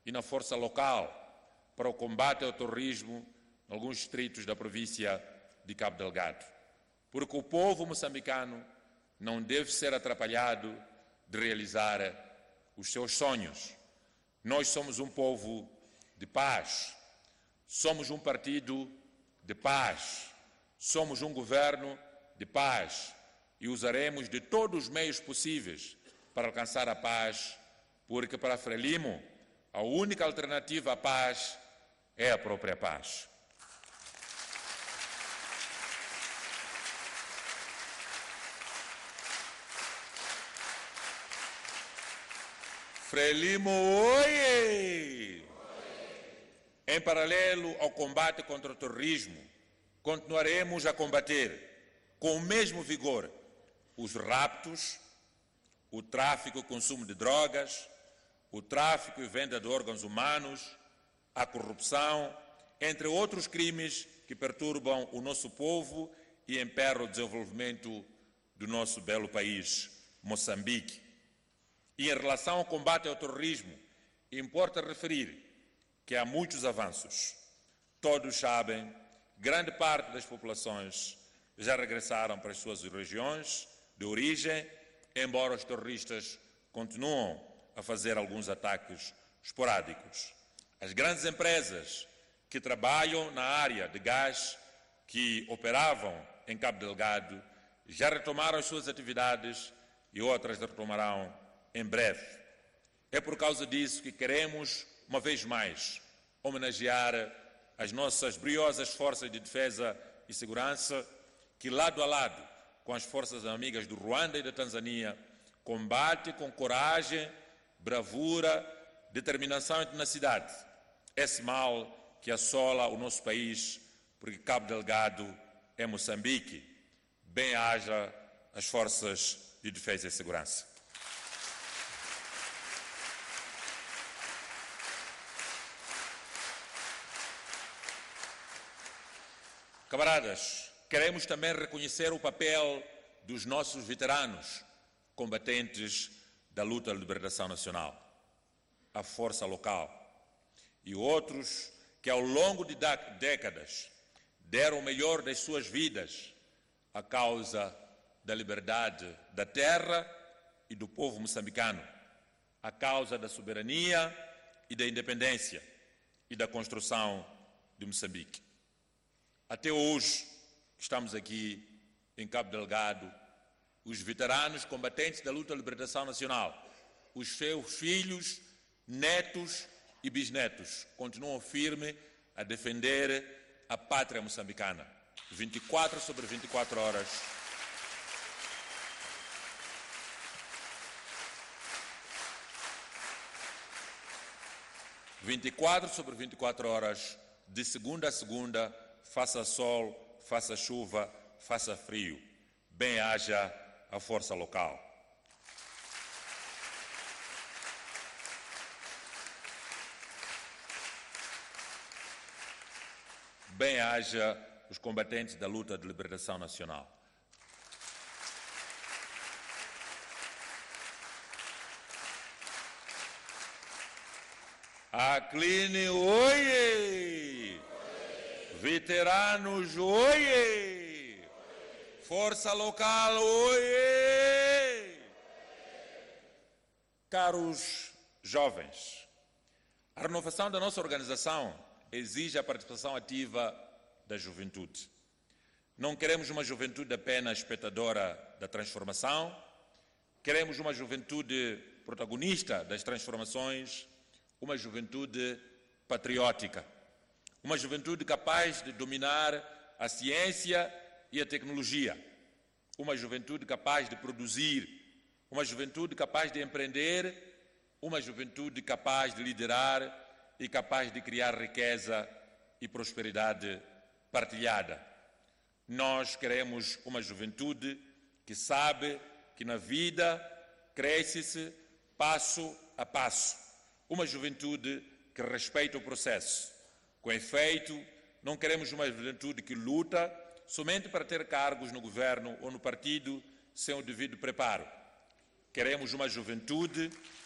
e na força local para o combate ao terrorismo em alguns distritos da província de Cabo Delgado. Porque o povo moçambicano não deve ser atrapalhado de realizar os seus sonhos. Nós somos um povo de paz, somos um partido de paz, somos um governo de paz e usaremos de todos os meios possíveis para alcançar a paz, porque para Frelimo a única alternativa à paz é a própria paz. Frelimo, oie! Em paralelo ao combate contra o terrorismo, continuaremos a combater com o mesmo vigor os raptos, o tráfico e consumo de drogas, o tráfico e venda de órgãos humanos, a corrupção, entre outros crimes que perturbam o nosso povo e emperram o desenvolvimento do nosso belo país, Moçambique. E em relação ao combate ao terrorismo, importa referir que há muitos avanços. Todos sabem, grande parte das populações já regressaram para as suas regiões de origem, embora os terroristas continuam a fazer alguns ataques esporádicos. As grandes empresas que trabalham na área de gás, que operavam em Cabo Delgado, já retomaram as suas atividades e outras retomarão em breve. É por causa disso que queremos, uma vez mais, homenagear as nossas briosas forças de defesa e segurança que, lado a lado com as forças amigas do Ruanda e da Tanzânia, combate com coragem, bravura, determinação e tenacidade esse mal que assola o nosso país, porque Cabo Delgado é Moçambique. Bem-haja as forças de defesa e segurança. Camaradas, queremos também reconhecer o papel dos nossos veteranos, combatentes da luta de libertação nacional, a força local e outros que ao longo de décadas deram o melhor das suas vidas à causa da liberdade da terra e do povo moçambicano, à causa da soberania e da independência e da construção de Moçambique. Até hoje, estamos aqui em Cabo Delgado, os veteranos combatentes da luta de libertação nacional, os seus filhos, netos e bisnetos continuam firmes a defender a pátria moçambicana. 24 sobre 24 horas. sobre 24 horas, de segunda a segunda, faça sol, faça chuva, faça frio. Bem-haja a força local. Bem-haja os combatentes da luta de libertação nacional. Acline, oie! Veteranos, oie! Força local, oie! Caros jovens, a renovação da nossa organização exige a participação ativa da juventude. Não queremos uma juventude apenas espectadora da transformação, queremos uma juventude protagonista das transformações, uma juventude patriótica, uma juventude capaz de dominar a ciência e a tecnologia, uma juventude capaz de produzir, uma juventude capaz de empreender, uma juventude capaz de liderar e capaz de criar riqueza e prosperidade partilhada. Nós queremos uma juventude que sabe que na vida cresce-se passo a passo, uma juventude que respeita o processo. Com efeito, não queremos uma juventude que luta somente para ter cargos no governo ou no partido sem o devido preparo. Queremos uma juventude